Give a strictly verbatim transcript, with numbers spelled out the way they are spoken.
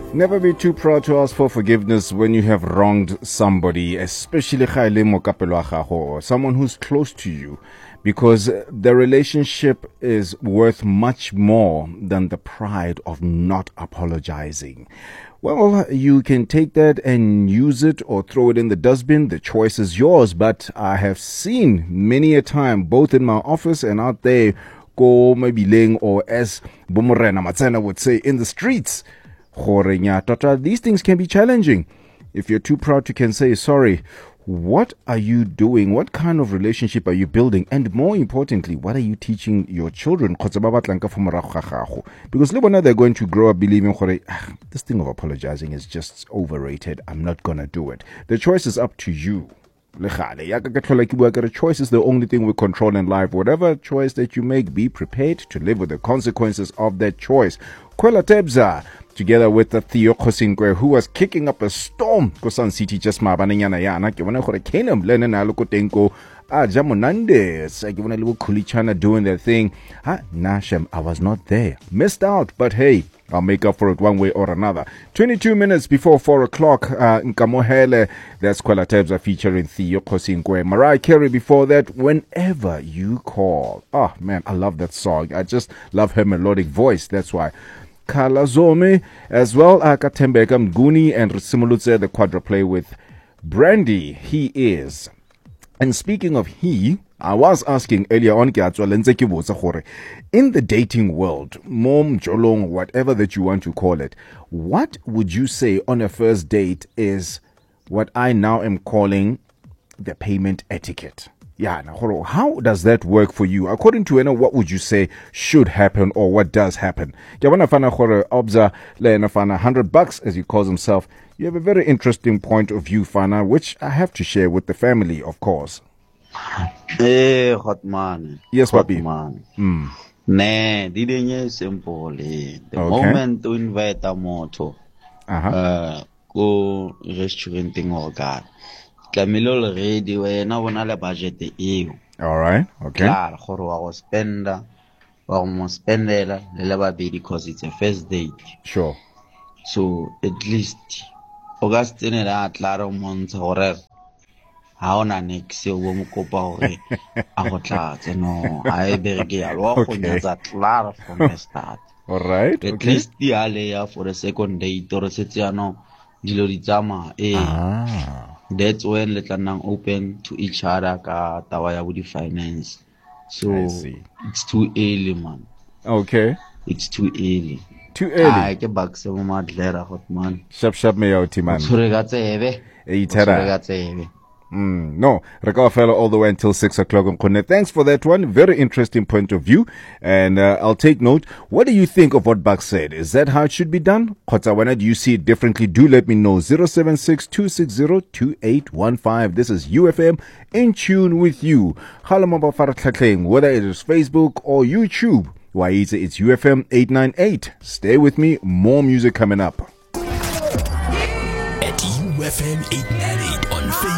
Never be too proud to ask for forgiveness when you have wronged somebody, especially or someone who's close to you, because the relationship is worth much more than the pride of not apologizing. Well, you can take that and use it or throw it in the dustbin. The choice is yours, but I have seen many a time, both in my office and out there, go maybe or as Bomorena Matsena would say, in the streets. These things can be challenging. If you're too proud to can say sorry, what are you doing? What kind of relationship are you building? And more importantly, what are you teaching your children? Because they're going to grow up believing ah, this thing of apologizing is just overrated. I'm not going to do it. The choice is up to you. The choice is the only thing we control in life. Whatever choice that you make, be prepared to live with the consequences of that choice. Kwela Tebza, together with the Theo Kosinkwe, who was kicking up a storm. Kosan City just ma bananyana yana. Kiwana kore kenem lenen alukotenko. Ah, Jamonandes. Kiwana little Kulichana doing their thing. Ah, Nashem, I was not there. Missed out, but hey, I'll make up for it one way or another. twenty-two minutes before four o'clock, uh, Nkamohele, that's Kwela Tebza featuring Theo Kosinkwe. Mariah Carey before that, Whenever You Call. Oh, man, I love that song. I just love her melodic voice. That's why. Kala Zome, as well, Akatembeka Mguni and Simulutse, the quadruplay with Brandy. He is. And speaking of he, I was asking earlier on, in the dating world, mom, jolong, whatever that you want to call it, what would you say on a first date is what I now am calling the payment etiquette? Yeah, now, how does that work for you? According to Ena, what would you say should happen or what does happen? Obza one hundred bucks, as he calls himself. You have a very interesting point of view, Fana, which I have to share with the family, of course. Hey, hot man. Yes, hot papi. Man. Mm. Nah, didn't simple. The Okay. moment to invite a motor, Uh-huh. uh, go restaurant or God. Camilo already when I want to budget the E U. All right. Okay. Claro, I was spender, or almost spender, the level be because it's a first date. Sure. So at least Augustine and that claro months or how na next year we kopa hore a go tlatse no I berge ya lo go nyatsa claro from the start. All right. At Okay. least the area for the second date or setse ano dilo di tsama eh. Ah. That's when let nang open to each other ka tawa ya the finance. So I see. it's too early, man. Okay. It's too early. Too early. I ke bakse mo madlera hot man. Shap shap me out, man. Tshwere ka tsebe. Hey, Tshwere Tara. ka tsebe. Mm, no, Rakawa fellow all the way until six o'clock on Kone. Thanks for that one. Very interesting point of view. And uh, I'll take note. What do you think of what Buck said? Is that how it should be done? Kotsawana, do you see it differently? Do let me know. zero seven six, two six zero, two eight one five. This is U F M in tune with you. Whether it is Facebook or YouTube. Why is it? It's U F M eight nine eight. Stay with me. More music coming up. At U F M eight nine eight on Facebook.